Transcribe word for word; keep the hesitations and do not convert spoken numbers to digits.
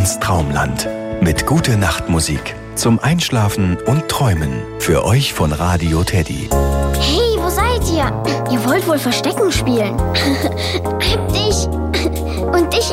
ins Traumland. Mit gute Nachtmusik zum Einschlafen und Träumen. Für euch von Radio Teddy. Hey, wo seid ihr? Ihr wollt wohl Verstecken spielen. Hab dich und dich